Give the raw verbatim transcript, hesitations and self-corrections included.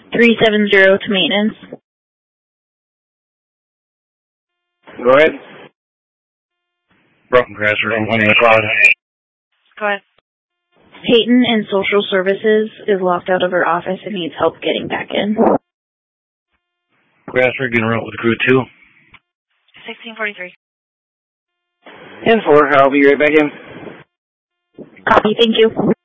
three seven zero to maintenance. Go ahead. Broken grass room, one in the cloud. Go ahead. Peyton in social services is locked out of her office and needs help getting back in. Grass rig in route with crew two. sixteen forty-three. ten four, I'll be right back in. Copy, thank you.